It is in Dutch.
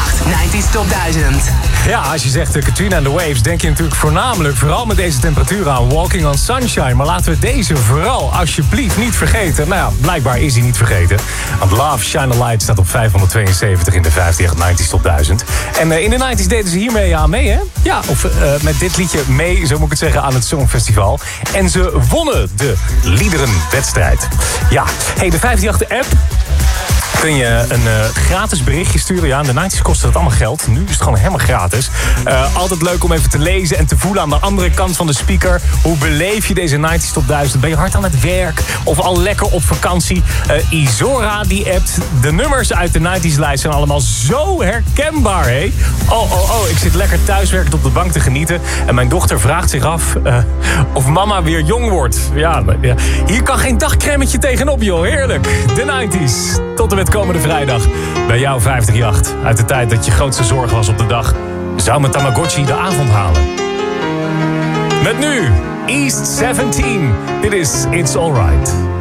538 90s Top 1000. Ja, als je zegt Katrina and the Waves, denk je natuurlijk vooral met deze temperatuur aan Walking on Sunshine. Maar laten we deze vooral alsjeblieft niet vergeten. Nou ja, blijkbaar is hij niet vergeten. Want Love Shine the Light staat op 572 in de 538 90s Top 1000. En in de 90s deden ze hiermee aan mee, hè? Ja, of met dit liedje mee, zo moet ik het zeggen, aan het Songfestival. En ze wonnen de liederenwedstrijd. Ja, hey, de 538-app... kun je een gratis berichtje sturen. Ja, in de 90's kostte dat allemaal geld. Nu is het gewoon helemaal gratis. Altijd leuk om even te lezen en te voelen aan de andere kant van de speaker. Hoe beleef je deze 90's Top 1000? Ben je hard aan het werk? Of al lekker op vakantie? Izora die appt. De nummers uit de 90's lijst zijn allemaal zo herkenbaar, hé. Oh, ik zit lekker thuiswerkend op de bank te genieten. En mijn dochter vraagt zich af of mama weer jong wordt. Ja, hier kan geen dagcremmetje tegenop, joh. Heerlijk. De 90's. Tot en met komende vrijdag bij jou 538. Uit de tijd dat je grootste zorg was op de dag. Zou mijn Tamagotchi de avond halen? Met nu East 17. Dit is It's Alright.